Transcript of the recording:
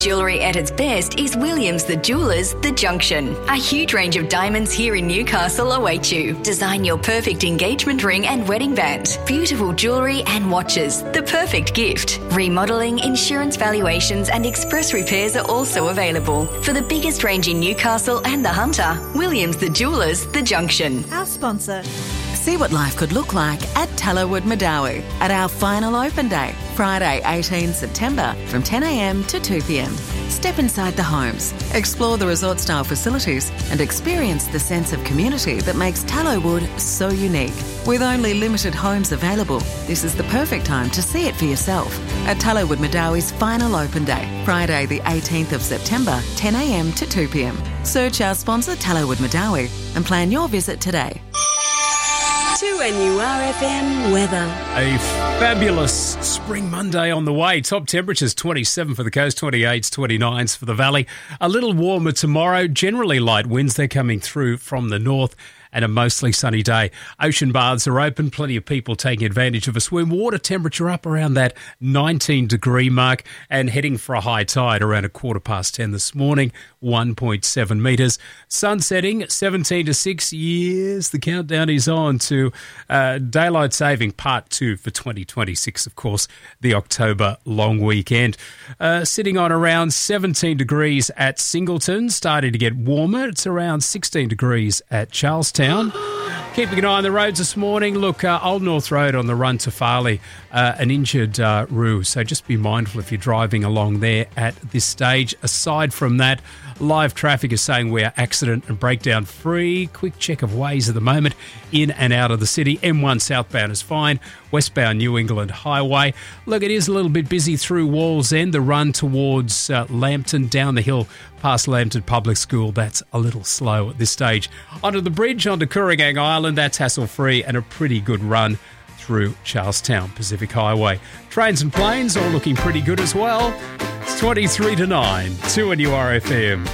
Jewellery at its best is Williams the Jewellers, The Junction. A huge range of diamonds here in Newcastle await you. Design your perfect engagement ring and wedding band. Beautiful jewellery and watches, the perfect gift. Remodelling, insurance valuations and express repairs are also available. For the biggest range in Newcastle and the Hunter, Williams the Jewellers, The Junction. Our sponsor. See what life could look like at Tallowood Madawi at our final open day, Friday 18 September from 10 a.m. to 2 p.m. Step inside the homes, explore the resort-style facilities and experience the sense of community that makes Tallowood so unique. With only limited homes available, this is the perfect time to see it for yourself at Tallowood Madawi's final open day, Friday the 18th of September, 10 a.m. to 2 p.m. Search our sponsor Tallowood Madawi and plan your visit today. 2NURFM weather. A fabulous spring Monday on the way. Top temperatures 27 for the coast, 28s, 29s for the valley. A little warmer tomorrow. Generally light winds. They're coming through from the north. And a mostly sunny day. Ocean baths are open. Plenty of people taking advantage of a swim. Water temperature up around that 19-degree mark and heading for a high tide around 10:15 this morning, 1.7 metres. Sun setting 17 to 6 years. The countdown is on to Daylight Saving Part 2 for 2026, of course, the October long weekend. Sitting on around 17 degrees at Singleton. Starting to get warmer. It's around 16 degrees at Charlestown. Keeping an eye on the roads this morning. Look, Old North Road on the run to Farley, an injured Roo. So just be mindful if you're driving along there at this stage. Aside from that, live traffic is saying we are accident and breakdown free. Quick check of ways at the moment in and out of the city. M1 southbound is fine. Westbound New England Highway. Look, it is a little bit busy through Walls End. The run towards Lambton, down the hill past Lambton Public School. That's a little slow at this stage. Onto the bridge, onto Kooragang Island. That's hassle-free and a pretty good run through Charlestown Pacific Highway. Trains and planes all looking pretty good as well. It's 23 to 9, 2NURFM.